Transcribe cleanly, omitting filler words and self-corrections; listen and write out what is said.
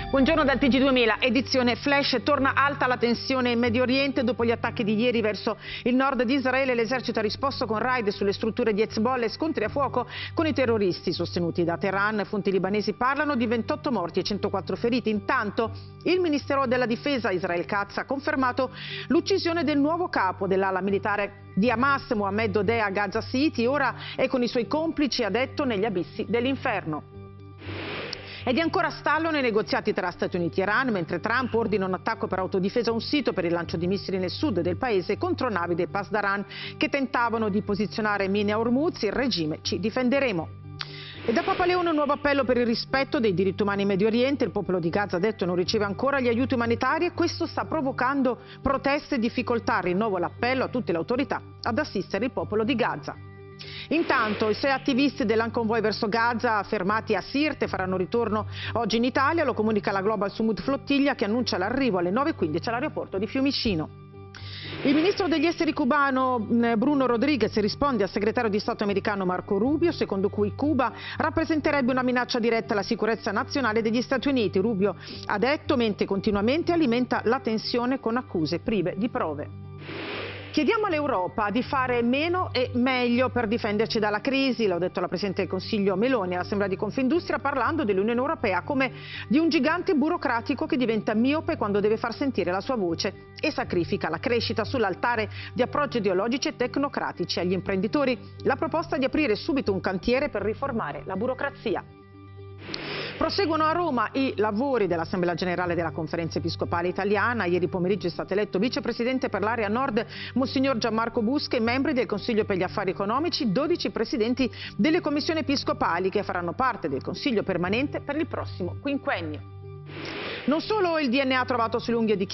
Buongiorno dal TG2000, edizione flash. Torna alta la tensione in Medio Oriente dopo gli attacchi di ieri verso il nord di Israele. L'esercito ha risposto con raid sulle strutture di Hezbollah e scontri a fuoco con i terroristi sostenuti da Teheran. Fonti libanesi parlano di 28 morti e 104 feriti. Intanto il Ministero della Difesa Israel Katz ha confermato l'uccisione del nuovo capo dell'ala militare di Hamas, Mohammed Odeh, a Gaza City. Ora è con i suoi complici, ha detto, negli abissi dell'inferno. Ed è ancora stallo nei negoziati tra Stati Uniti e Iran, mentre Trump ordina un attacco per autodifesa a un sito per il lancio di missili nel sud del paese contro navi del Pasdaran che tentavano di posizionare mine a Hormuz. Il regime: ci difenderemo. E da Papa Leone un nuovo appello per il rispetto dei diritti umani in Medio Oriente. Il popolo di Gaza, ha detto, non riceve ancora gli aiuti umanitari e questo sta provocando proteste e difficoltà. Rinnovo l'appello a tutte le autorità ad assistere il popolo di Gaza. Intanto i 6 attivisti dell'Anconvoy verso Gaza fermati a Sirte faranno ritorno oggi in Italia, lo comunica la Global Sumud Flottiglia, che annuncia l'arrivo alle 9:15 all'aeroporto di Fiumicino. Il ministro degli esteri cubano Bruno Rodriguez risponde al segretario di Stato americano Marco Rubio, secondo cui Cuba rappresenterebbe una minaccia diretta alla sicurezza nazionale degli Stati Uniti. Rubio, ha detto, mente continuamente, alimenta la tensione con accuse prive di prove. Chiediamo all'Europa di fare meno e meglio per difenderci dalla crisi, l'ha detto la Presidente del Consiglio Meloni all'Assemblea di Confindustria, parlando dell'Unione Europea come di un gigante burocratico che diventa miope quando deve far sentire la sua voce e sacrifica la crescita sull'altare di approcci ideologici e tecnocratici. Agli imprenditori la proposta di aprire subito un cantiere per riformare la burocrazia. Proseguono a Roma i lavori dell'Assemblea Generale della Conferenza Episcopale Italiana. Ieri pomeriggio è stato eletto vicepresidente per l'area nord Monsignor Gianmarco Busca e membri del Consiglio per gli Affari Economici, 12 presidenti delle commissioni episcopali che faranno parte del Consiglio permanente per il prossimo quinquennio. Non solo il DNA trovato sulle unghie di